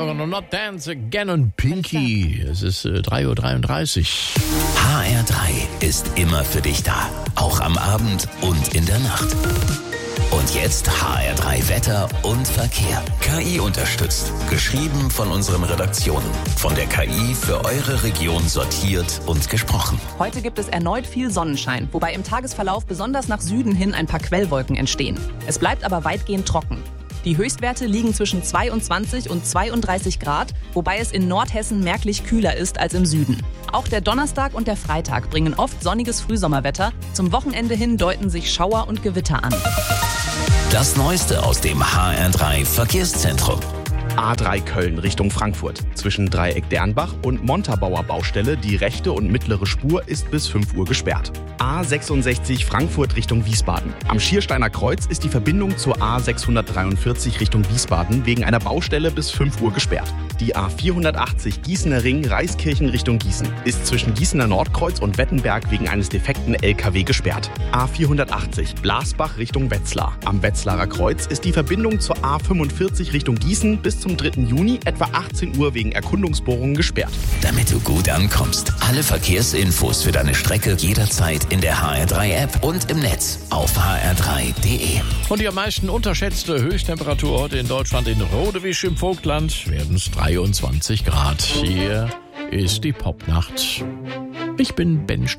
hören Not Dance Again und Pinky. Es ist 3:33 Uhr. HR3 ist immer für dich da. Auch am Abend und in der Nacht. Und jetzt HR3 Wetter und Verkehr. KI unterstützt. Geschrieben von unseren Redaktionen. Von der KI für eure Region sortiert und gesprochen. Heute gibt es erneut viel Sonnenschein, wobei im Tagesverlauf besonders nach Süden hin ein paar Quellwolken entstehen. Es bleibt aber weitgehend trocken. Die Höchstwerte liegen zwischen 22 und 32 Grad, wobei es in Nordhessen merklich kühler ist als im Süden. Auch der Donnerstag und der Freitag bringen oft sonniges Frühsommerwetter. Zum Wochenende hin deuten sich Schauer und Gewitter an. Das Neueste aus dem HR3 Verkehrszentrum. A3 Köln Richtung Frankfurt. Zwischen Dreieck Dernbach und Montabaur Baustelle die rechte und mittlere Spur ist bis 5 Uhr gesperrt. A66 Frankfurt Richtung Wiesbaden. Am Schiersteiner Kreuz ist die Verbindung zur A643 Richtung Wiesbaden wegen einer Baustelle bis 5 Uhr gesperrt. Die A480 Gießener Ring Reiskirchen Richtung Gießen ist zwischen Gießener Nordkreuz und Wettenberg wegen eines defekten LKW gesperrt. A480 Blasbach Richtung Wetzlar. Am Wetzlarer Kreuz ist die Verbindung zur A45 Richtung Gießen bis zum 3. Juni etwa 18 Uhr wegen Erkundungsbohrungen gesperrt. Damit du gut ankommst. Alle Verkehrsinfos für deine Strecke jederzeit in der HR3-App und im Netz auf hr3.de. Und die am meisten unterschätzte Höchsttemperatur heute in Deutschland in Rodewisch im Vogtland werden es 23 Grad. Hier ist die Popnacht. Ich bin Ben